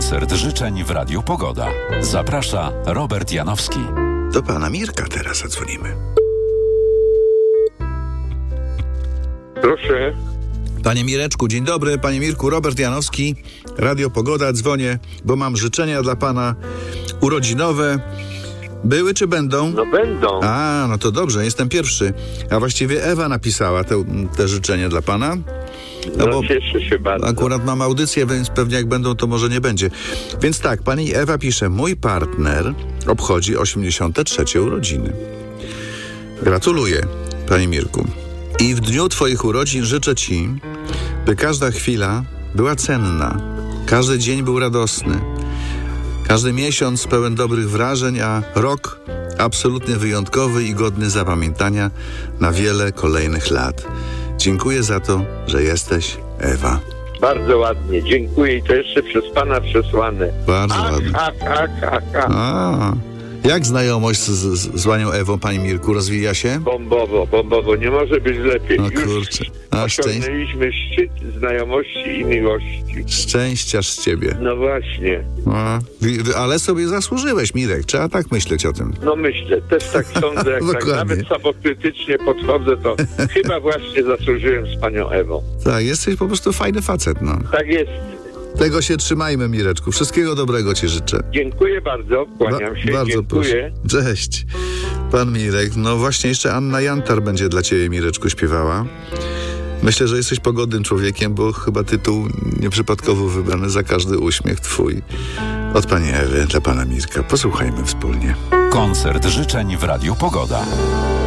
Koncert życzeń w Radiu Pogoda. Zaprasza Robert Janowski. Do pana Mirka teraz zadzwonimy. Proszę. Panie Mireczku, dzień dobry. Panie Mirku, Robert Janowski, Radio Pogoda. Dzwonię, bo mam życzenia dla pana urodzinowe. Były czy będą? No będą. A, no to dobrze, jestem pierwszy. A właściwie Ewa napisała te życzenia dla pana. No bo cieszę się bardzo. akurat mam audycję, więc pewnie jak będą, to może nie będzie. Więc tak, pani Ewa pisze: mój partner obchodzi 83 urodziny. Gratuluję, panie Mirku. I w dniu twoich urodzin życzę ci, by każda chwila była cenna. Każdy dzień był radosny. Każdy miesiąc pełen dobrych wrażeń, a rok absolutnie wyjątkowy i godny zapamiętania na wiele kolejnych lat. Dziękuję za to, że jesteś, Ewa. Bardzo ładnie, dziękuję i to jeszcze przez pana przesłane. Bardzo ładnie. A, jak znajomość z panią Ewą, panie Mirku, rozwija się? Bombowo, nie może być lepiej. O Już kurczę. osiągnęliśmy szczyt znajomości i miłości. Szczęścia z ciebie. No właśnie. A, ale sobie zasłużyłeś, Mirek. Trzeba tak myśleć o tym. No myślę, też tak sądzę, jak tak Dokładnie. nawet samokrytycznie podchodzę, to chyba właśnie zasłużyłem z panią Ewą. Tak, jesteś po prostu fajny facet, no. Tak jest. Tego się trzymajmy, Mireczku. Wszystkiego dobrego ci życzę. Dziękuję bardzo, kłaniam się, Bardzo dziękuję. proszę. Cześć. Pan Mirek. No właśnie jeszcze Anna Jantar będzie dla ciebie, Mireczku, śpiewała. Myślę, że jesteś pogodnym człowiekiem, bo chyba tytuł nieprzypadkowo wybrany Za każdy uśmiech twój. Od pani Ewy dla pana Mirka. Posłuchajmy wspólnie. Koncert życzeń w Radiu Pogoda.